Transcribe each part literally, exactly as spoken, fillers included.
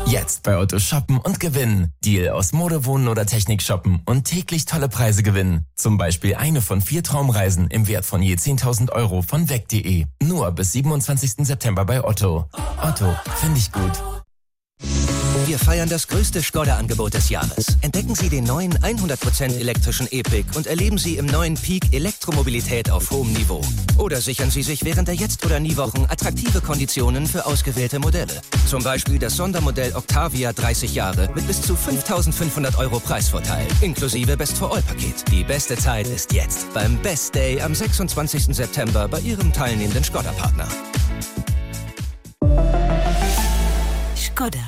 Jetzt bei Otto shoppen und gewinnen. Deal aus Mode, Wohnen oder Technik shoppen und täglich tolle Preise gewinnen. Zum Beispiel eine von vier Traumreisen im Wert von je zehntausend Euro von weg punkt de. Nur bis siebenundzwanzigsten September bei Otto. Otto, finde ich gut. Wir feiern das größte Skoda-Angebot des Jahres. Entdecken Sie den neuen hundert Prozent elektrischen E-Pick und erleben Sie im neuen Peak Elektromobilität auf hohem Niveau. Oder sichern Sie sich während der Jetzt- oder Nie-Wochen attraktive Konditionen für ausgewählte Modelle. Zum Beispiel das Sondermodell Octavia dreißig Jahre mit bis zu fünftausendfünfhundert Euro Preisvorteil, inklusive Best-for-All-Paket. Die beste Zeit ist jetzt beim Best Day am sechsundzwanzigsten September bei Ihrem teilnehmenden Skoda-Partner. Skoda.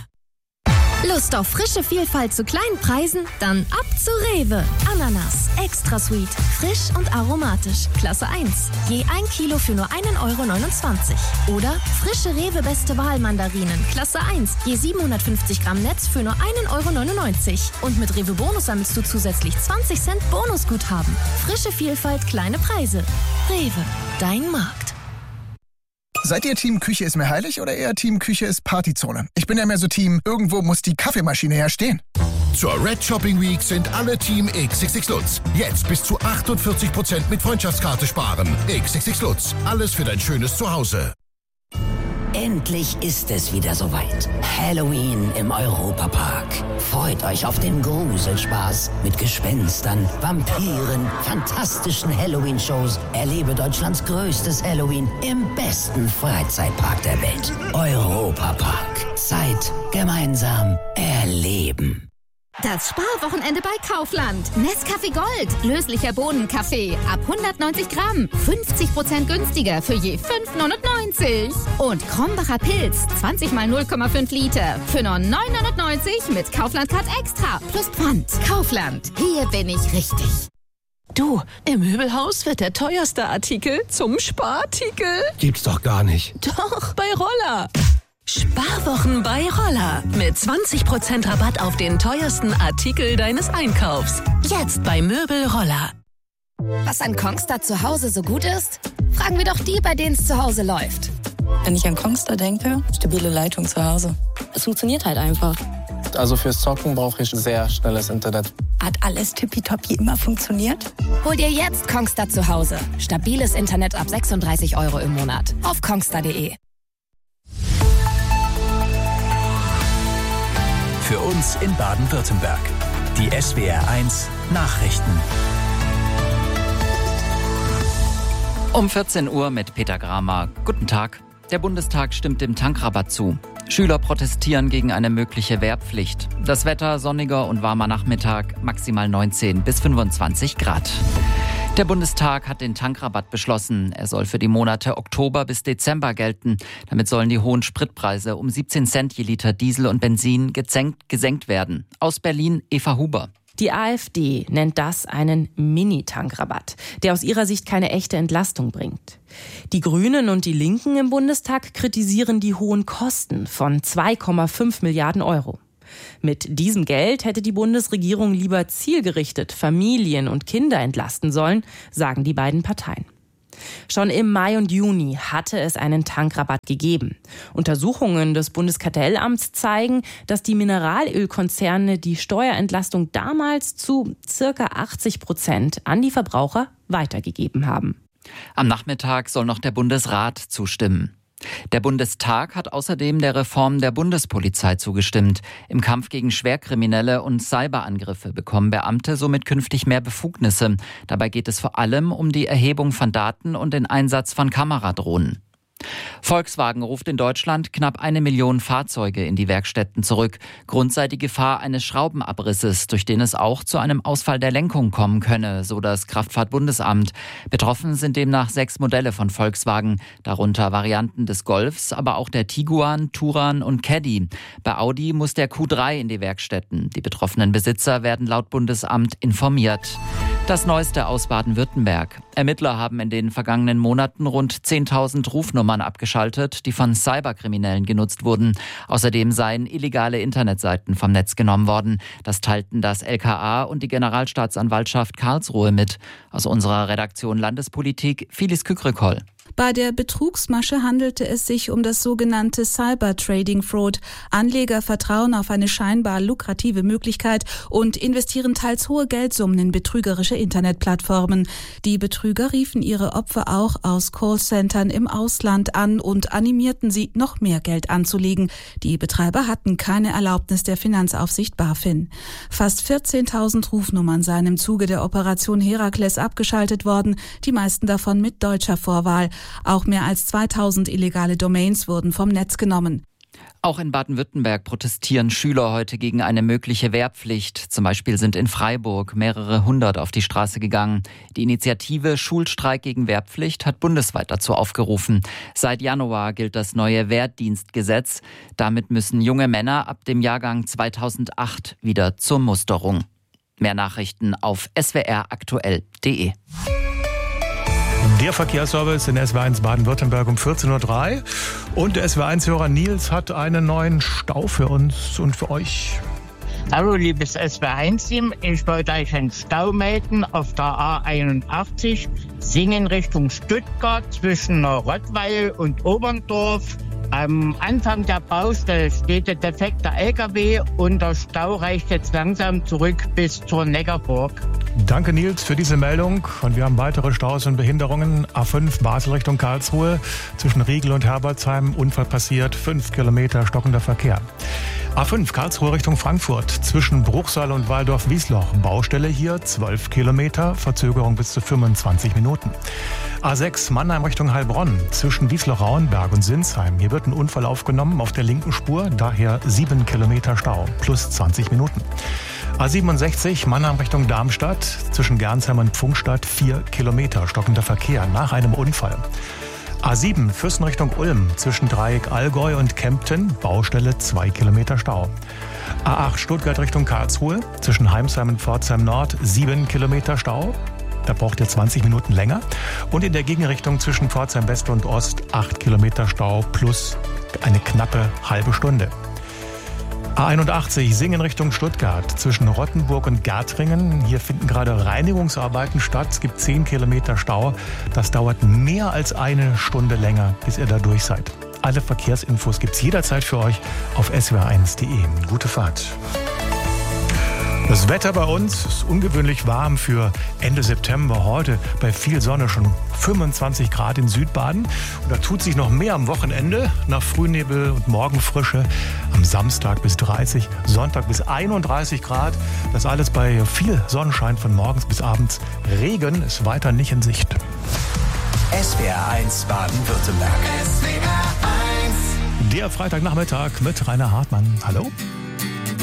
Lust auf frische Vielfalt zu kleinen Preisen? Dann ab zu Rewe. Ananas, extra sweet, frisch und aromatisch. Klasse eins. Je ein Kilo für nur einen Euro neunundzwanzig. Oder frische Rewe Beste Wahl Mandarinen. Klasse eins. Je siebenhundertfünfzig Gramm Netz für nur einen Euro neunundneunzig. Und mit Rewe Bonus sammelst du zusätzlich zwanzig Cent Bonusguthaben. Frische Vielfalt, kleine Preise. Rewe, dein Markt. Seid ihr Team Küche ist mir heilig oder eher Team Küche ist Partyzone? Ich bin ja mehr so Team, irgendwo muss die Kaffeemaschine ja stehen. Zur Red Shopping Week sind alle Team X X X Lutz. Jetzt bis zu achtundvierzig Prozent mit Freundschaftskarte sparen. X X X Lutz. Alles für dein schönes Zuhause. Endlich ist es wieder soweit. Halloween im Europapark. Freut euch auf den Gruselspaß mit Gespenstern, Vampiren, fantastischen Halloween-Shows. Erlebe Deutschlands größtes Halloween im besten Freizeitpark der Welt. Europapark. Zeit gemeinsam erleben. Das Sparwochenende bei Kaufland. Nescafé Gold. Löslicher Bohnenkaffee. Ab hundertneunzig Gramm. fünfzig Prozent günstiger für je fünf neunundneunzig. Und Krombacher Pilz. zwanzig mal null Komma fünf Liter. Für nur neun neunundneunzig mit Kaufland Card Extra. Plus Pfand. Kaufland. Hier bin ich richtig. Du, im Möbelhaus wird der teuerste Artikel zum Sparartikel. Gibt's doch gar nicht. Doch, bei Roller. Sparwochen bei Roller. Mit zwanzig Prozent Rabatt auf den teuersten Artikel deines Einkaufs. Jetzt bei Möbel Roller. Was an Kongstar zu Hause so gut ist? Fragen wir doch die, bei denen es zu Hause läuft. Wenn ich an Kongstar denke, stabile Leitung zu Hause. Es funktioniert halt einfach. Also fürs Zocken brauche ich sehr schnelles Internet. Hat alles tippitoppi immer funktioniert? Hol dir jetzt Kongstar zu Hause. Stabiles Internet ab sechsunddreißig Euro im Monat. Auf kongstar punkt de. Für uns in Baden-Württemberg. Die S W R eins Nachrichten. Um vierzehn Uhr mit Peter Gramer. Guten Tag. Der Bundestag stimmt dem Tankrabatt zu. Schüler protestieren gegen eine mögliche Wehrpflicht. Das Wetter sonniger und warmer Nachmittag, maximal neunzehn bis fünfundzwanzig Grad. Der Bundestag hat den Tankrabatt beschlossen. Er soll für die Monate Oktober bis Dezember gelten. Damit sollen die hohen Spritpreise um siebzehn Cent je Liter Diesel und Benzin gesenkt, gesenkt werden. Aus Berlin, Eva Huber. Die AfD nennt das einen Mini-Tankrabatt, der aus ihrer Sicht keine echte Entlastung bringt. Die Grünen und die Linken im Bundestag kritisieren die hohen Kosten von zwei Komma fünf Milliarden Euro. Mit diesem Geld hätte die Bundesregierung lieber zielgerichtet Familien und Kinder entlasten sollen, sagen die beiden Parteien. Schon im Mai und Juni hatte es einen Tankrabatt gegeben. Untersuchungen des Bundeskartellamts zeigen, dass die Mineralölkonzerne die Steuerentlastung damals zu circa achtzig Prozent an die Verbraucher weitergegeben haben. Am Nachmittag soll noch der Bundesrat zustimmen. Der Bundestag hat außerdem der Reform der Bundespolizei zugestimmt. Im Kampf gegen Schwerkriminelle und Cyberangriffe bekommen Beamte somit künftig mehr Befugnisse. Dabei geht es vor allem um die Erhebung von Daten und den Einsatz von Kameradrohnen. Volkswagen ruft in Deutschland knapp eine Million Fahrzeuge in die Werkstätten zurück. Grund sei die Gefahr eines Schraubenabrisses, durch den es auch zu einem Ausfall der Lenkung kommen könne, so das Kraftfahrtbundesamt. Betroffen sind demnach sechs Modelle von Volkswagen, darunter Varianten des Golfs, aber auch der Tiguan, Touran und Caddy. Bei Audi muss der Q drei in die Werkstätten. Die betroffenen Besitzer werden laut Bundesamt informiert. Das Neueste aus Baden-Württemberg. Ermittler haben in den vergangenen Monaten rund zehntausend Rufnummern abgeschaltet, die von Cyberkriminellen genutzt wurden. Außerdem seien illegale Internetseiten vom Netz genommen worden. Das teilten das L K A und die Generalstaatsanwaltschaft Karlsruhe mit. Aus unserer Redaktion Landespolitik, Phyllis Kükrikoll. Bei der Betrugsmasche handelte es sich um das sogenannte Cyber Trading Fraud. Anleger vertrauen auf eine scheinbar lukrative Möglichkeit und investieren teils hohe Geldsummen in betrügerische Internetplattformen. Die Betrüger riefen ihre Opfer auch aus Callcentern im Ausland an und animierten sie, noch mehr Geld anzulegen. Die Betreiber hatten keine Erlaubnis der Finanzaufsicht BaFin. Fast vierzehntausend Rufnummern seien im Zuge der Operation Herakles abgeschaltet worden, die meisten davon mit deutscher Vorwahl. Auch mehr als zweitausend illegale Domains wurden vom Netz genommen. Auch in Baden-Württemberg protestieren Schüler heute gegen eine mögliche Wehrpflicht. Zum Beispiel sind in Freiburg mehrere hundert auf die Straße gegangen. Die Initiative Schulstreik gegen Wehrpflicht hat bundesweit dazu aufgerufen. Seit Januar gilt das neue Wehrdienstgesetz. Damit müssen junge Männer ab dem Jahrgang zweitausendacht wieder zur Musterung. Mehr Nachrichten auf s w r aktuell punkt d e. Der Verkehrsservice in S W R eins Baden-Württemberg um vierzehn Uhr drei. Und der S W R eins-Hörer Nils hat einen neuen Stau für uns und für euch. Hallo liebes S W R eins-Team, ich wollte euch einen Stau melden auf der A einundachtzig, Singen Richtung Stuttgart zwischen Rottweil und Oberndorf. Am Anfang der Baustelle steht der defekte L K W und der Stau reicht jetzt langsam zurück bis zur Neckarburg. Danke Nils für diese Meldung. Und wir haben weitere Staus und Behinderungen. A fünf Basel Richtung Karlsruhe, zwischen Riegel und Herbertsheim, Unfall passiert, fünf Kilometer stockender Verkehr. A fünf Karlsruhe Richtung Frankfurt, zwischen Bruchsal und Waldorf-Wiesloch, Baustelle hier, zwölf Kilometer, Verzögerung bis zu fünfundzwanzig Minuten. A sechs Mannheim Richtung Heilbronn, zwischen Wiesloch-Rauenberg und Sinsheim. Hier wird ein Unfall aufgenommen auf der linken Spur, daher sieben Kilometer Stau, plus zwanzig Minuten. A siebenundsechzig Mannheim Richtung Darmstadt, zwischen Gernsheim und Pfungstadt, vier Kilometer stockender Verkehr nach einem Unfall. A sieben Fürsten Richtung Ulm, zwischen Dreieck Allgäu und Kempten, Baustelle zwei Kilometer Stau. A acht Stuttgart Richtung Karlsruhe, zwischen Heimsheim und Pforzheim Nord, sieben Kilometer Stau. Da braucht ihr zwanzig Minuten länger. Und in der Gegenrichtung zwischen Pforzheim West und Ost, acht Kilometer Stau plus eine knappe halbe Stunde. A einundachtzig Singen Richtung Stuttgart, zwischen Rottenburg und Gärtringen. Hier finden gerade Reinigungsarbeiten statt. Es gibt zehn Kilometer Stau. Das dauert mehr als eine Stunde länger, bis ihr da durch seid. Alle Verkehrsinfos gibt es jederzeit für euch auf s w r eins punkt d e. Gute Fahrt. Das Wetter bei uns ist ungewöhnlich warm für Ende September. Heute bei viel Sonne schon fünfundzwanzig Grad in Südbaden. Und da tut sich noch mehr am Wochenende. Nach Frühnebel und Morgenfrische am Samstag bis dreißig, Sonntag bis einunddreißig Grad. Das alles bei viel Sonnenschein von morgens bis abends. Regen ist weiter nicht in Sicht. S W R eins Baden-Württemberg. Der Freitagnachmittag mit Rainer Hartmann. Hallo.